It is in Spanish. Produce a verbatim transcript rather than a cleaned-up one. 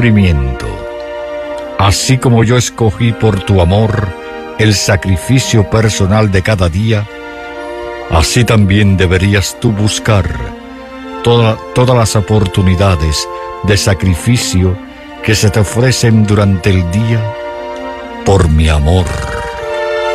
sufrimiento. Así como yo escogí por tu amor el sacrificio personal de cada día, así también deberías tú buscar toda, todas las oportunidades de sacrificio que se te ofrecen durante el día por mi amor.